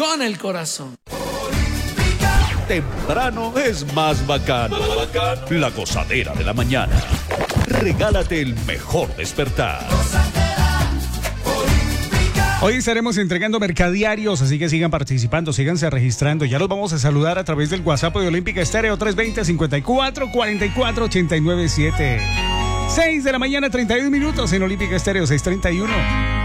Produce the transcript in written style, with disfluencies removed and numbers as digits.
con el corazón. Temprano es más bacano. La gozadera de la mañana. Regálate el mejor despertar. Hoy estaremos entregando mercadiarios, así que sigan participando, síganse registrando. Ya los vamos a saludar a través del WhatsApp de Olímpica Estéreo 320-54-44-897. 6 de la mañana, 31 minutos en Olímpica Estéreo 631.